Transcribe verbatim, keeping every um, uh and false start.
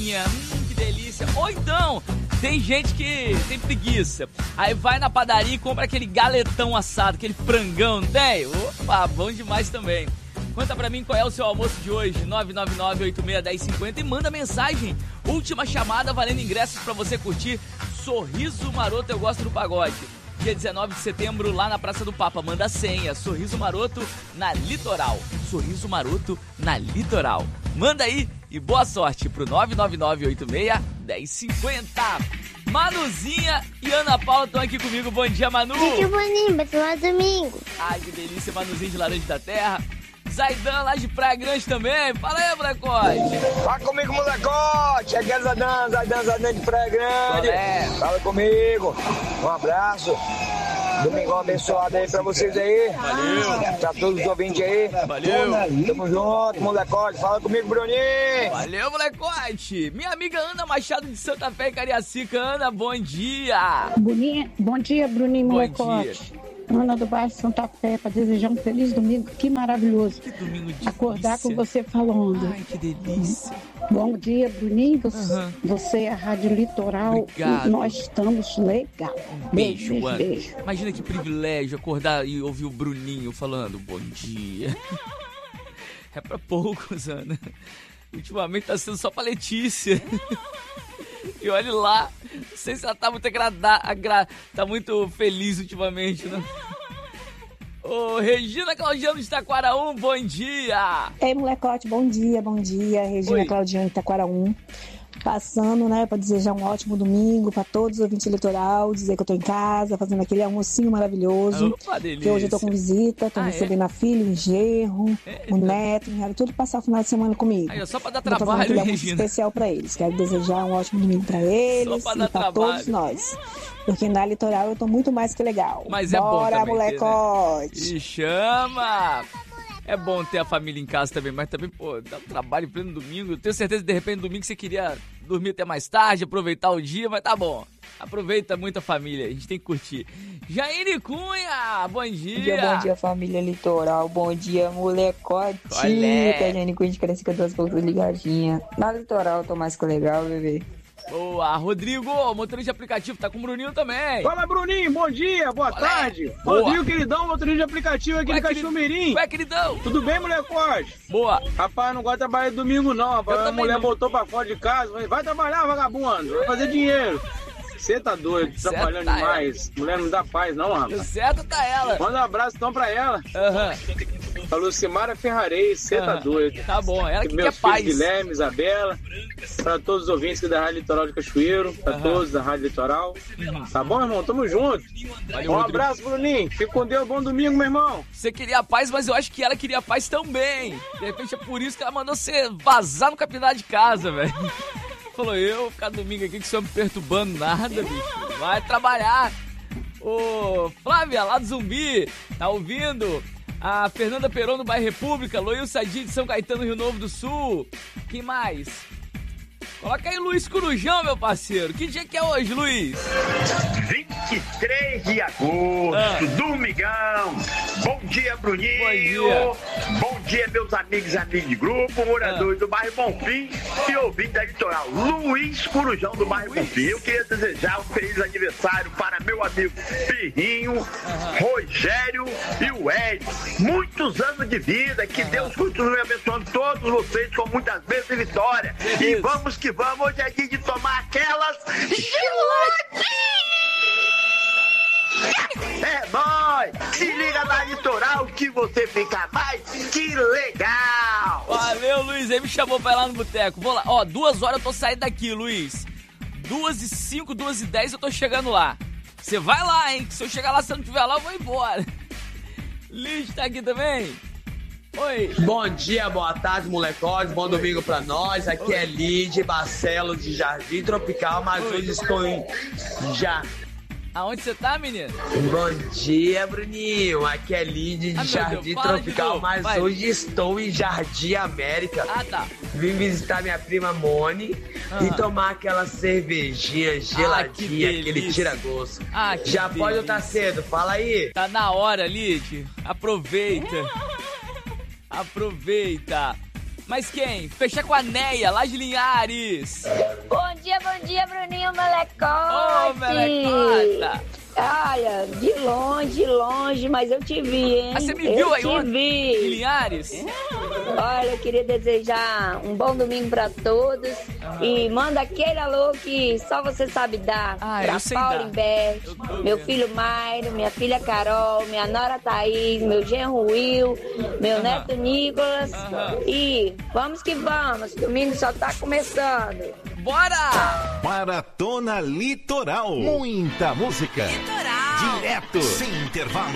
coxinha, hum, que delícia. Ou então, tem gente que tem preguiça. Aí vai na padaria e compra aquele galetão assado, aquele frangão, não tem? Opa, bom demais também. Conta pra mim qual é o seu almoço de hoje, nove nove nove, oito seis um zero, cinco zero, e manda mensagem. Última chamada valendo ingressos pra você curtir Sorriso Maroto Eu Gosto do Pagode. Dia dezenove de setembro, lá na Praça do Papa. Manda a senha, Sorriso Maroto na Litoral. Sorriso Maroto na Litoral. Manda aí e boa sorte pro nove nove nove, oito seis um zero, cinco zero. Manuzinha e Ana Paula estão aqui comigo. Bom dia, Manu. Bom dia, Boninho. Bom domingo. Ai, que delícia, Manuzinha de Laranja da Terra. Zaidan lá de Praia Grande também. Fala aí, molecote. Fala comigo, molecote. Aqui é Zaidan, Zaidan, Zaidan de Praia Grande. É. Fala comigo. Um abraço. Domingão abençoado aí pra vocês aí. Valeu. Pra todos os ouvintes aí. Valeu. Tamo junto, molecote. Fala comigo, Bruninho. Valeu, molecote. Minha amiga Ana Machado de Santa Fé e Cariacica. Ana, bom dia. Boninha, bom dia, Bruninho, Bom molecote. Ana do bairro Santa Fé, para desejar um feliz domingo. Que maravilhoso. Que domingo de acordar delícia. com você falando. Ai, que delícia. Bom dia, Bruninho. Você, Uhum. você é a Rádio Litoral. Obrigado. E nós estamos legal. Um beijo, beijo, Ana. beijo. Imagina que privilégio acordar e ouvir o Bruninho falando bom dia. É pra poucos, Ana. Ultimamente tá sendo só pra Letícia. E olhe lá, não sei se ela tá muito agradada, agra... tá muito feliz ultimamente, né? Ô, Regina Claudiano de Taquaraú, bom dia! Ei, molecote, bom dia, bom dia. Regina Oi. Claudiano de Taquaraú. Passando, né, para desejar um ótimo domingo para todos os ouvintes eleitoral, dizer que eu tô em casa, fazendo aquele almocinho maravilhoso. Opa, delícia. Que hoje eu tô com visita, tô Ah, recebendo a filha, o genro, É? o neto, quero tudo passar o final de semana comigo. Aí, ó, só pra dar Vou fazer trabalho, aquele almoço Regina. especial para eles. Quero desejar um ótimo domingo para eles Só pra e dar para trabalho. todos nós. Porque na litoral eu tô muito mais que legal. Mas é bom Bora, também ter, né? molecote! E chama! É bom ter a família em casa também, mas também, pô, dá um trabalho em pleno domingo. Eu tenho certeza que de repente no domingo você queria dormir até mais tarde, aproveitar o dia, mas tá bom. Aproveita muito a família, a gente tem que curtir. Jaine Cunha, bom dia! Bom dia, bom dia, família Litoral. Bom dia, molecote. Olé. Que a Jane Cunha de Crescica duas poucos ligadinha. Na Litoral, tô mais que legal, bebê. Boa, Rodrigo, motorista de aplicativo, tá com o Bruninho também. Fala, Bruninho, bom dia, boa Olé. tarde. Boa. Rodrigo, queridão, motorista de aplicativo aqui Ué, de Cachomirim. Ué, queridão? Tudo bem, molecote? Boa. Rapaz, não gosto de trabalhar domingo não, rapaz. Eu A também mulher não. botou pra fora de casa, falei, vai trabalhar, vagabundo, vai fazer dinheiro. Você tá doido, Certo trabalhando tá demais. Mulher não dá paz não, rapaz. Certo tá ela. Manda um abraço então pra ela. Aham. A Lucimara Ferrarez, você tá Aham. doido. Tá bom, ela que Meus quer filhos paz. Guilherme, Isabela, pra todos os ouvintes aqui da Rádio Litoral de Cachoeiro, pra Aham. todos da Rádio Litoral. Tá bom, irmão? Tamo junto. Valeu, Um Rodrigo. abraço, Bruninho. Fica com Deus, bom domingo, meu irmão. Você queria paz, mas eu acho que ela queria paz também. De repente é por isso que ela mandou você vazar no campeonato de casa, velho. Falou, eu vou ficar domingo aqui que você não me perturbando nada, bicho. Vai trabalhar. Ô, Flávia, lá do Zumbi, tá ouvindo? A Fernanda Peron do Bairro República, Loil Sadi de São Caetano, Rio Novo do Sul. Quem mais? Coloca aí Luiz Corujão, meu parceiro. Que dia que é hoje, Luiz? vinte e três de agosto, Ah. domingão. Bom dia, Bruninho. Bom dia. Bom dia, meus amigos e amigos de grupo, moradores Ah. do bairro Bonfim e ouvintes da Litoral. Luiz Corujão do bairro Luiz. Bonfim. Eu queria desejar um feliz aniversário para meu amigo Pirrinho, Rogério e o Ed. Muitos anos de vida, que Deus continue abençoando todos vocês com muitas bênçãos e vitória. E Beleza. vamos que vamos, hoje é dia de tomar aquelas geladinhas. É nóis! Se liga na Litoral que você fica mais que legal! Valeu, Luiz. Aí me chamou pra ir lá no boteco. Vou lá. Ó, duas horas eu tô saindo daqui, Luiz. Duas e cinco, duas e dez eu tô chegando lá. Você vai lá, hein? Que se eu chegar lá, se eu não estiver lá, eu vou embora. Liz tá aqui também? Oi. Bom dia, boa tarde, molecotes. Bom domingo pra nós. Aqui é Lídia Barcelos de Jardim Tropical, mas Oi. hoje estou em já. Aonde você tá, menino? Bom dia, Bruninho. Aqui é Lídia de Ah, meu Jardim Deus, fala de Tropical, novo, mas vai. hoje estou em Jardim América. Ah, tá. Vim visitar minha prima Moni Ah. e tomar aquela cervejinha geladinha, aquele delícia. tira-gosto. Ah, que Já pode ou tá delícia. cedo? Fala aí. Tá na hora, Lid. Aproveita. Aproveita. Mas quem? Fechar com a Neia, lá de Linhares. Bom dia, bom dia, Bruninho Melecote. Ô, Melecota. Olha, de longe, de longe, mas eu te vi, hein? Ah, você me viu eu aí te ontem? vi. Em Linhares? Olha, eu queria desejar um bom domingo pra todos. Uhum. E manda aquele alô que só você sabe dar. Ah, pra eu sei Paulo dar. Imbert, meu filho Mairo, minha filha Carol, minha nora Thaís, meu genro Will, meu uhum. neto Nicolas. Uhum. E vamos que vamos, domingo só tá começando. Bora! Maratona Litoral. Muita música. Litoral. Direto. Sem intervalo.